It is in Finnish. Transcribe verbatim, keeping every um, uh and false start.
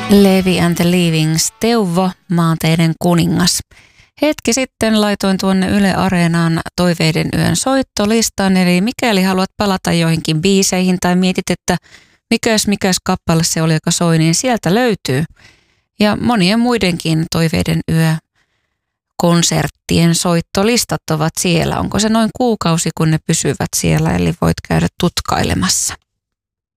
Levi and the Leavings, Teuvo, maanteiden kuningas. Hetki sitten laitoin tuonne Yle Areenaan toiveiden yön soittolistaan, eli mikäli haluat palata joihinkin biiseihin tai mietit, että mikäs mikäs kappale se oli, joka soi, niin sieltä löytyy. Ja monien muidenkin toiveiden yö konserttien soittolistat ovat siellä. Onko se noin kuukausi, kun ne pysyvät siellä, eli voit käydä tutkailemassa.